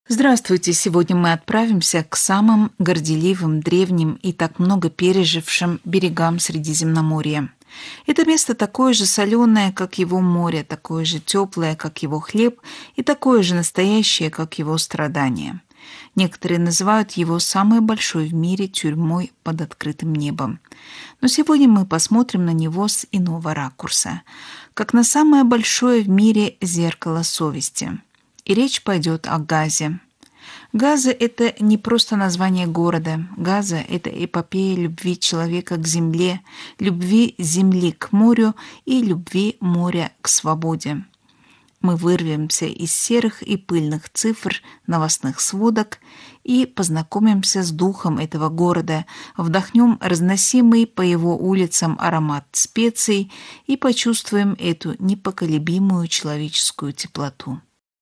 Здравствуйте! Сегодня мы отправимся к самым горделивым, древним и так много пережившим берегам Средиземноморья. Это место такое же соленое, как его море, такое же теплое, как его хлеб, и такое же настоящее, как его страдания. Некоторые называют его самой большой в мире тюрьмой под открытым небом. Но сегодня мы посмотрим на него с иного ракурса, как на самое большое в мире зеркало совести. И речь пойдет о Газе. Газа – это не просто название города. Газа – это эпопея любви человека к земле, любви земли к морю и любви моря к свободе. Мы вырвемся из серых и пыльных цифр новостных сводок и познакомимся с духом этого города, вдохнем разносимый по его улицам аромат специй и почувствуем эту непоколебимую человеческую теплоту.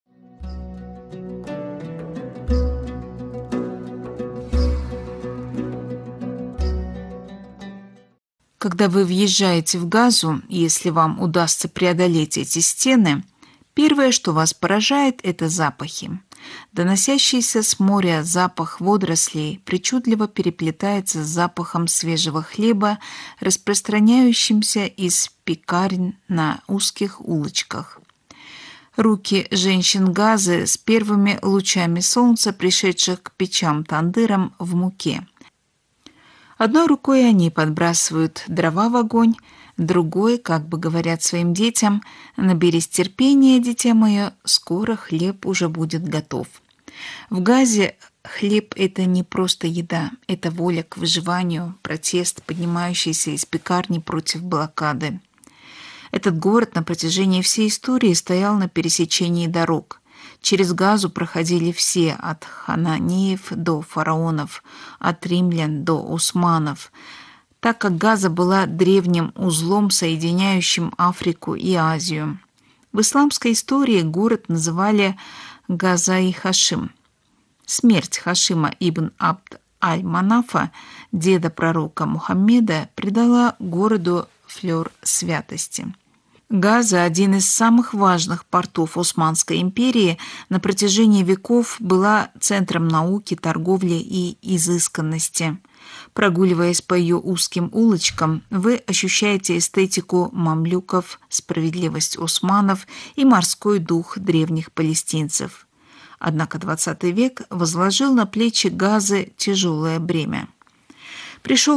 Когда вы въезжаете в Газу, если вам удастся преодолеть эти стены, первое, что вас поражает, это запахи. Доносящийся с моря запах водорослей причудливо переплетается с запахом свежего хлеба, распространяющимся из пекарен на узких улочках. Руки женщин Газы с первыми лучами солнца, пришедших к печам-тандырам в муке. Одной рукой они подбрасывают дрова в огонь, другой, как бы говорят своим детям: «Наберись терпения, дитя мое, скоро хлеб уже будет готов». В Газе хлеб – это не просто еда, это воля к выживанию, протест, поднимающийся из пекарни против блокады. Этот город на протяжении всей истории стоял на пересечении дорог. Через Газу проходили все, от хананеев до фараонов, от римлян до османов, так как Газа была древним узлом, соединяющим Африку и Азию. В исламской истории город называли Газа-и-Хашим. Смерть Хашима ибн Абд аль-Манафа, деда пророка Мухаммеда, придала городу флёр святости. Газа, один из самых важных портов Османской империи, на протяжении веков была центром науки, торговли и изысканности. Прогуливаясь по ее узким улочкам, вы ощущаете эстетику мамлюков, справедливость османов и морской дух древних палестинцев. Однако XX век возложил на плечи Газы тяжелое бремя. Пришел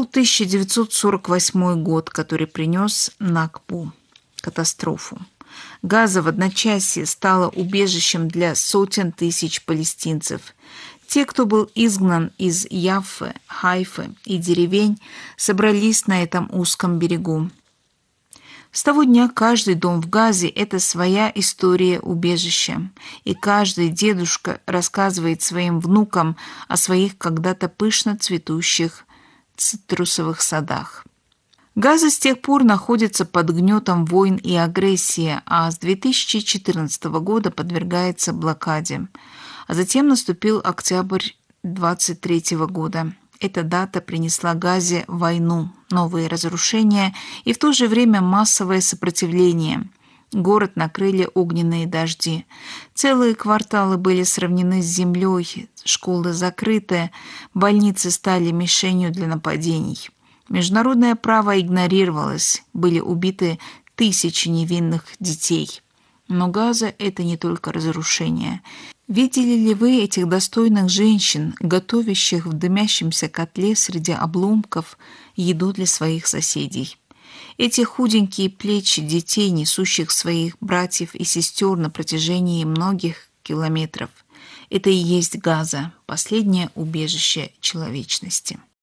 1948 год, который принес Накбу. Катастрофу. Газа в одночасье стала убежищем для сотен тысяч палестинцев. Те, кто был изгнан из Яффы, Хайфы и деревень, собрались на этом узком берегу. С того дня каждый дом в Газе – это своя история убежища, и каждый дедушка рассказывает своим внукам о своих когда-то пышно цветущих цитрусовых садах. Газа с тех пор находится под гнетом войн и агрессии, а с 2014 года подвергается блокаде. А затем наступил октябрь 2023 года. Эта дата принесла Газе войну, новые разрушения и в то же время массовое сопротивление. Город накрыли огненные дожди. Целые кварталы были сравнены с землей, школы закрыты, больницы стали мишенью для нападений. Международное право игнорировалось, были убиты тысячи невинных детей. Но Газа – это не только разрушение. Видели ли вы этих достойных женщин, готовящих в дымящемся котле среди обломков еду для своих соседей? Эти худенькие плечи детей, несущих своих братьев и сестер на протяжении многих километров – это и есть Газа, последнее убежище человечности.